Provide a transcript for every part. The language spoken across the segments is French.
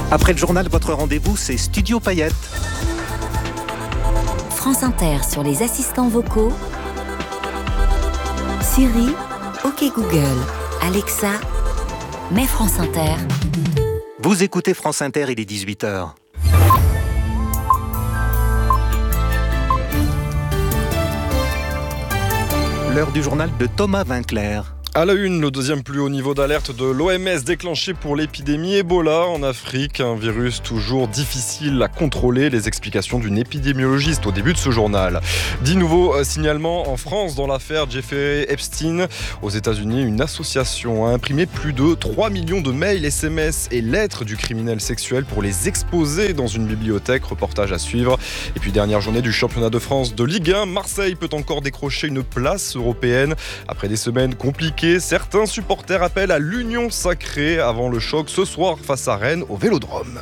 Après le journal, votre rendez-vous, c'est Studio Paillettes. France Inter sur les assistants vocaux. Siri, OK Google, Alexa, mets France Inter. Vous écoutez France Inter, il est 18h. L'heure du journal de Thomas Vinclair. À la une, le deuxième plus haut niveau d'alerte de l'OMS déclenché pour l'épidémie Ebola en Afrique. Un virus toujours difficile à contrôler. Les explications d'une épidémiologiste au début de ce journal. 10 nouveaux signalements en France dans l'affaire Jeffrey Epstein. Aux États-Unis, une association a imprimé plus de 3 millions de mails, SMS et lettres du criminel sexuel pour les exposer dans une bibliothèque. Reportage à suivre. Et puis, dernière journée du championnat de France de Ligue 1. Marseille peut encore décrocher une place européenne. Après des semaines compliquées, certains supporters appellent à l'union sacrée avant le choc ce soir face à Rennes au Vélodrome.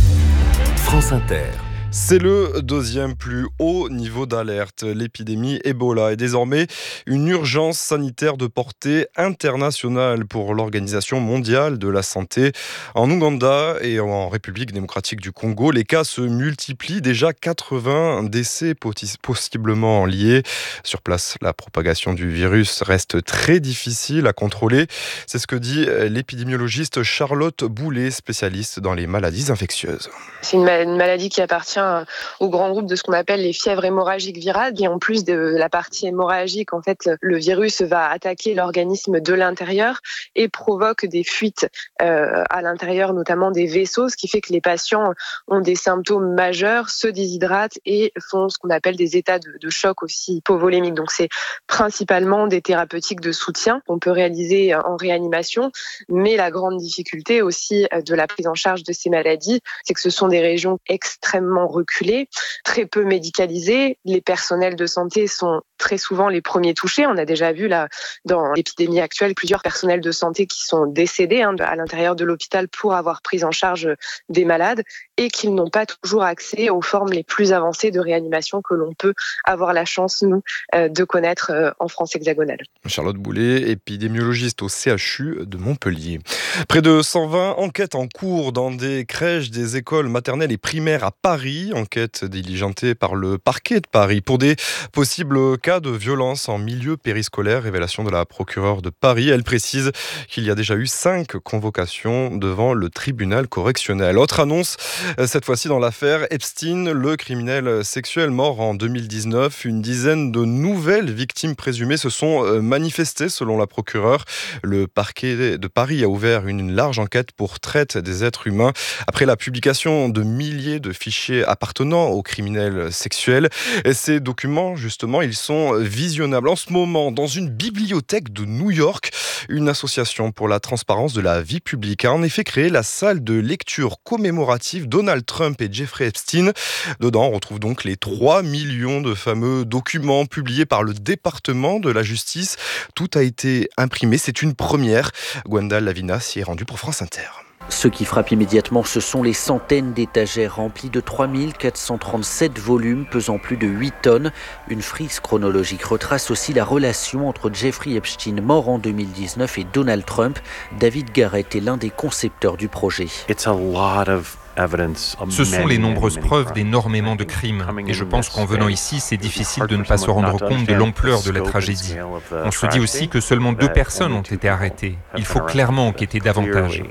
France Inter. C'est le deuxième plus haut niveau d'alerte. L'épidémie Ebola est désormais une urgence sanitaire de portée internationale pour l'Organisation mondiale de la santé. En Ouganda et en République démocratique du Congo, les cas se multiplient. Déjà 80 décès possiblement liés. Sur place, la propagation du virus reste très difficile à contrôler. C'est ce que dit l'épidémiologiste Charlotte Boulet, spécialiste dans les maladies infectieuses. C'est une maladie qui appartient au grand groupe de ce qu'on appelle les fièvres hémorragiques virales. Et en plus de la partie hémorragique, en fait, le virus va attaquer l'organisme de l'intérieur et provoque des fuites à l'intérieur, notamment des vaisseaux, ce qui fait que les patients ont des symptômes majeurs, se déshydratent et font ce qu'on appelle des états de choc aussi hypovolémiques. Donc c'est principalement des thérapeutiques de soutien qu'on peut réaliser en réanimation. Mais la grande difficulté aussi de la prise en charge de ces maladies, c'est que ce sont des régions extrêmement reculées, très peu médicalisées. Les personnels de santé sont très souvent les premiers touchés. On a déjà vu là, dans l'épidémie actuelle, plusieurs personnels de santé qui sont décédés à l'intérieur de l'hôpital pour avoir pris en charge des malades et qu'ils n'ont pas toujours accès aux formes les plus avancées de réanimation que l'on peut avoir la chance, nous, de connaître en France hexagonale. Charlotte Boulet, épidémiologiste au CHU de Montpellier. Près de 120 enquêtes en cours dans des crèches, des écoles maternelles et primaires à Paris. Enquête diligentée par le parquet de Paris pour des possibles cas de violence en milieu périscolaire. Révélation de la procureure de Paris. Elle précise qu'il y a déjà eu 5 convocations devant le tribunal correctionnel. Autre annonce, cette fois-ci dans l'affaire Epstein, le criminel sexuel mort en 2019. Une dizaine de nouvelles victimes présumées se sont manifestées selon la procureure. Le parquet de Paris a ouvert une large enquête pour traite des êtres humains après la publication de milliers de fichiers appartenant aux criminels sexuels. Et ces documents, justement, ils sont visionnables en ce moment dans une bibliothèque de New York. Une association pour la transparence de la vie publique a en effet créé la salle de lecture commémorative Donald Trump et Jeffrey Epstein. Dedans, on retrouve donc les 3 millions de fameux documents publiés par le département de la justice. Tout a été imprimé, c'est une première. Gwendal Lavina s'y est rendue pour France Inter. Ce qui frappe immédiatement, ce sont les centaines d'étagères remplies de 3437 volumes pesant plus de 8 tonnes. Une frise chronologique retrace aussi la relation entre Jeffrey Epstein, mort en 2019, et Donald Trump. David Garrett est l'un des concepteurs du projet. Ce sont les nombreuses preuves d'énormément de crimes. Et je pense qu'en venant ici, c'est difficile de ne pas se rendre compte de l'ampleur de la tragédie. On se dit aussi que seulement 2 personnes ont été arrêtées. Il faut clairement enquêter davantage.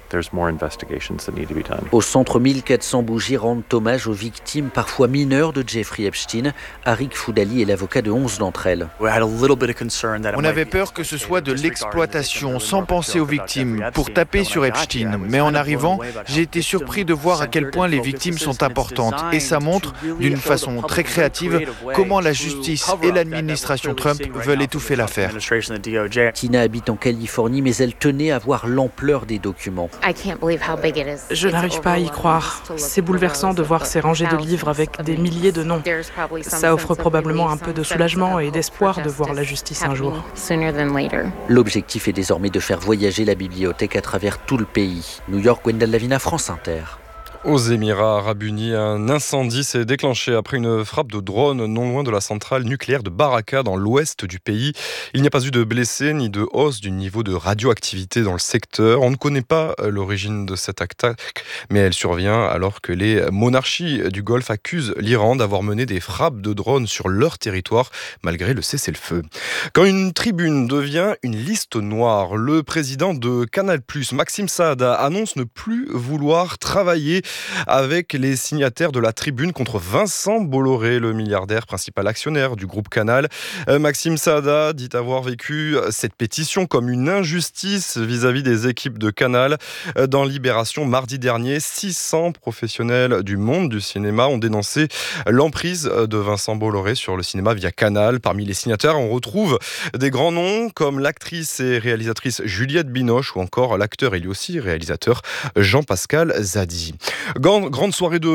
Au centre, 1400 bougies rendent hommage aux victimes, parfois mineures, de Jeffrey Epstein. Arik Foudali est l'avocat de 11 d'entre elles. On avait peur que ce soit de l'exploitation, sans penser aux victimes, pour taper sur Epstein. Mais en arrivant, j'ai été surpris de voir à quel point les victimes sont importantes. Et ça montre, d'une façon très créative, comment la justice et l'administration Trump veulent étouffer l'affaire. Tina habite en Californie, mais elle tenait à voir l'ampleur des documents. Je n'arrive pas à y croire. C'est bouleversant de voir ces rangées de livres avec des milliers de noms. Ça offre probablement un peu de soulagement et d'espoir de voir la justice un jour. L'objectif est désormais de faire voyager la bibliothèque à travers tout le pays. New York, Gwendal Lavina, France Inter. Aux Émirats Arabes Unis, un incendie s'est déclenché après une frappe de drone non loin de la centrale nucléaire de Baraka dans l'ouest du pays. Il n'y a pas eu de blessés ni de hausse du niveau de radioactivité dans le secteur. On ne connaît pas l'origine de cette attaque, mais elle survient alors que les monarchies du Golfe accusent l'Iran d'avoir mené des frappes de drones sur leur territoire malgré le cessez-le-feu. Quand une tribune devient une liste noire, le président de Canal+, Maxime Saada, annonce ne plus vouloir travailler avec les signataires de la tribune contre Vincent Bolloré, le milliardaire principal actionnaire du groupe Canal. Maxime Saada dit avoir vécu cette pétition comme une injustice vis-à-vis des équipes de Canal. Dans Libération, mardi dernier, 600 professionnels du monde du cinéma ont dénoncé l'emprise de Vincent Bolloré sur le cinéma via Canal. Parmi les signataires, on retrouve des grands noms comme l'actrice et réalisatrice Juliette Binoche ou encore l'acteur et lui aussi réalisateur Jean-Pascal Zadi. Grande soirée de